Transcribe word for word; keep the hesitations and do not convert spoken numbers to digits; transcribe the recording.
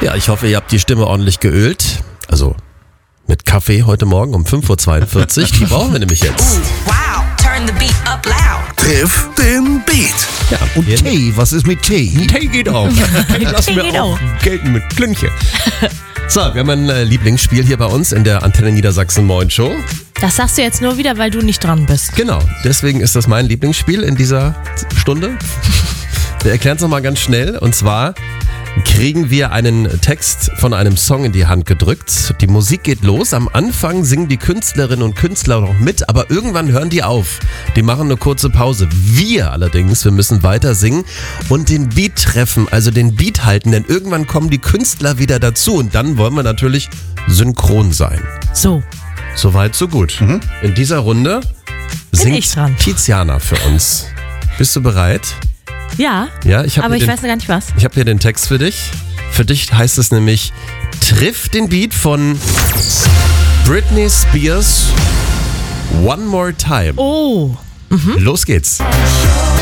Ja, ich hoffe, ihr habt die Stimme ordentlich geölt. Also mit Kaffee heute Morgen um fünf Uhr zweiundvierzig. Die brauchen wir nämlich jetzt. Wow, turn the beat up loud. Triff den Beat. Ja, Und Tee, was ist mit Tee? Tee geht auch. Tee lassen wir geht auch auch. gelten mit Klünche. So, wir haben ein äh, Lieblingsspiel hier bei uns in der Antenne Niedersachsen Moin Show. Das sagst du jetzt nur wieder, weil du nicht dran bist. Genau, deswegen ist das mein Lieblingsspiel in dieser Stunde. Wir erklären es nochmal ganz schnell. Und zwar kriegen wir einen Text von einem Song in die Hand gedrückt. Die Musik geht los. Am Anfang singen die Künstlerinnen und Künstler noch mit, aber irgendwann hören die auf. Die machen eine kurze Pause. Wir allerdings, wir müssen weiter singen und den Beat treffen, also den Beat halten, denn irgendwann kommen die Künstler wieder dazu und dann wollen wir natürlich synchron sein. So. Soweit, so gut. Mhm. In dieser Runde ich singt dran. Tiziana für uns. Bist du bereit? Ja, Ja, ich habe aber hier, ich den- weiß noch gar nicht was. ich hab hier den Text für dich. Für dich heißt es nämlich, triff den Beat von Britney Spears One More Time. Oh. Los geht's. Show